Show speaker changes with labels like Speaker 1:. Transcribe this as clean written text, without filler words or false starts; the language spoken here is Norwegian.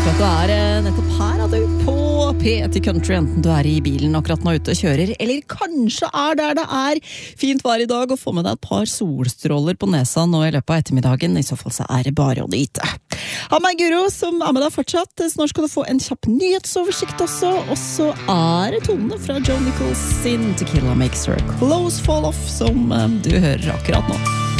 Speaker 1: for at du nettopp her på P1 Country, enten du i bilen akkurat nå ute og kjører, eller kanskje der det fint vær i dag, og få med deg et par solstråler på nesa nå i løpet av ettermiddagen. I så fall så det bare å nyte. Ha meg Guro som med deg fortsatt. Snart skal du få en kjapp nyhetsoversikt også, og så det tonene fra Joe Nichols sin Tequila Makes Her Clothes Fall Off som du hører akkurat nå.